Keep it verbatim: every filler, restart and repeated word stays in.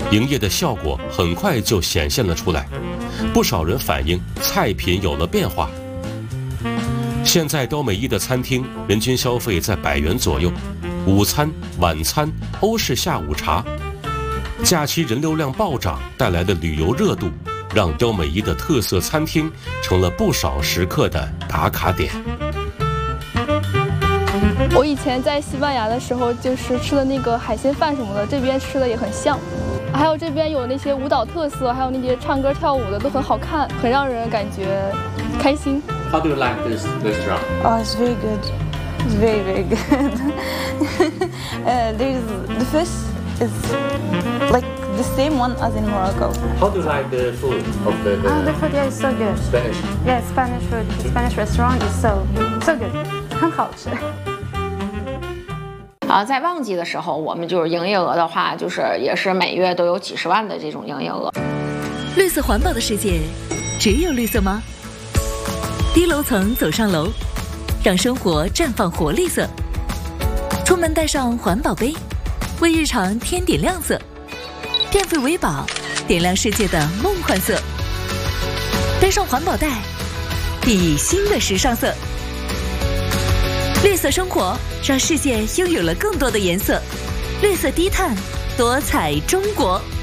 营业的效果很快就显现了出来，不少人反映菜品有了变化。现在刁美一的餐厅人均消费在百元左右，午餐、晚餐、欧式下午茶，假期人流量暴涨带来的旅游热度，让刁美一的特色餐厅成了不少食客的打卡点。 我以前在西班牙的时候，就是吃的那个海鲜饭什么的，这边吃的也很像。还有这边有那些舞蹈特色，还有那些唱歌跳舞的都很好看，很让人感觉开心。 How do you like this restaurant? Oh, it's very good. It's very, very good. uh, there's the fish is like the same one as in Morocco. How do you like the food of the, the Oh, the food yeah, is so good. Spanish? Yeah, Spanish food. The Spanish restaurant is so so good. 很好吃。 啊，在旺季的时候，我们就是营业额的话，就是也是每月都有几十万的这种营业额。 绿色环保的世界，只有绿色吗？低楼层走上楼，让生活绽放活力色。出门带上环保杯，为日常添点亮色。电费为宝，点亮世界的梦幻色。背上环保袋，熠熠新的时尚色。绿色生活让世界拥有了更多的颜色，绿色低碳，多彩中国。